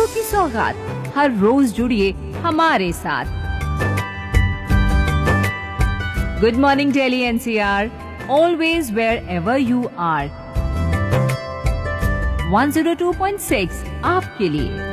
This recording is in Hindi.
खुशियों की सौगात हर रोज जुड़िए हमारे साथ। Good morning Delhi NCR, always wherever you are. 102.6 आपके लिए।